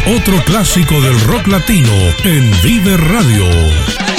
otro clásico del rock latino en Vive Radio.